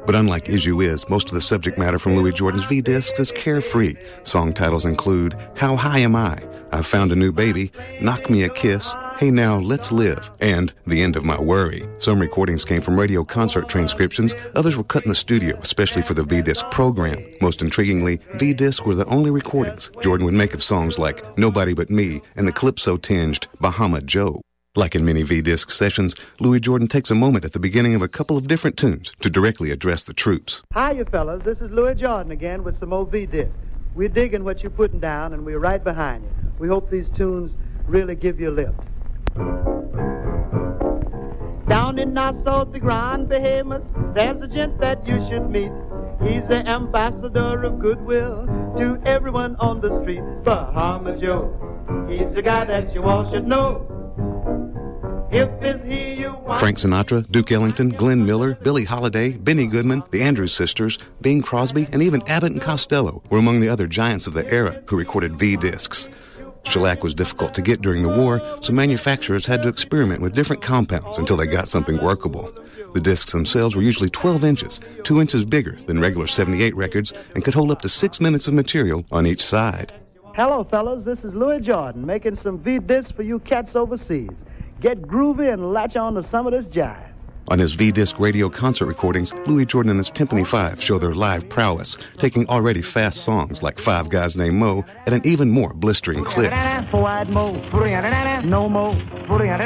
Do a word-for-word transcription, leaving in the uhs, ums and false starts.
But unlike Is You Is, most of the subject matter from Louis Jordan's V-Discs is carefree. Song titles include How High Am I? I Found a New Baby, Knock Me a Kiss, Hey Now, Let's Live, and The End of My Worry. Some recordings came from radio concert transcriptions. Others were cut in the studio, especially for the V-Disc program. Most intriguingly, V-Disc were the only recordings Jordan would make of songs like Nobody But Me and the calypso-tinged Bahama Joe. Like in many V-Disc sessions, Louis Jordan takes a moment at the beginning of a couple of different tunes to directly address the troops. Hi, you fellas. This is Louis Jordan again with some old V-Disc. We're digging what you're putting down, and we're right behind you. We hope these tunes really give you a lift. Down in Nassau, the Grand Bahamas, there's a gent that you should meet. He's the ambassador of goodwill to everyone on the street. Bahama Joe, he's the guy that you all should know. If it's he you want. Frank Sinatra, Duke Ellington, Glenn Miller, Billie Holiday, Benny Goodman, the Andrews Sisters, Bing Crosby, and even Abbott and Costello were among the other giants of the era who recorded V-Discs. Shellac was difficult to get during the war, so manufacturers had to experiment with different compounds until they got something workable. The discs themselves were usually twelve inches, two inches bigger than regular seventy-eight records, and could hold up to six minutes of material on each side. Hello, fellas. This is Louis Jordan making some V-Discs for you cats overseas. Get groovy and latch on to some of this jive. On his V-Disc radio concert recordings, Louis Jordan and his Timpani Five show their live prowess, taking already fast songs like Five Guys Named Mo at an even more blistering clip. Four-eyed Mo, no Mo,